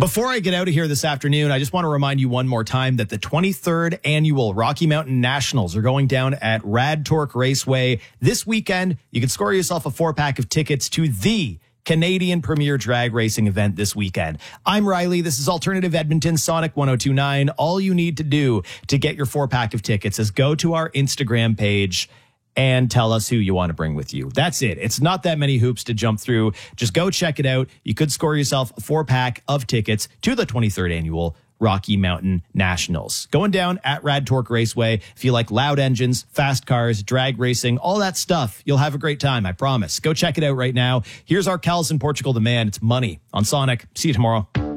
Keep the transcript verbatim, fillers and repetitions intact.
Before I get out of here this afternoon, I just want to remind you one more time that the twenty-third annual Rocky Mountain Nationals are going down at Rad Torque Raceway this weekend. You can score yourself a four-pack of tickets to the Canadian premier drag racing event this weekend. I'm Riley. This is Alternative Edmonton Sonic one oh two point nine. All you need to do to get your four-pack of tickets is go to our Instagram page and tell us who you want to bring with you. That's it. It's not that many hoops to jump through. Just go check it out. You could score yourself a four-pack of tickets to the twenty-third annual Rocky Mountain Nationals. Going down at Rad Torque Raceway. If you like loud engines, fast cars, drag racing, all that stuff, you'll have a great time, I promise. Go check it out right now. Here's our Cals in Portugal, the man. It's Money on Sonic. See you tomorrow.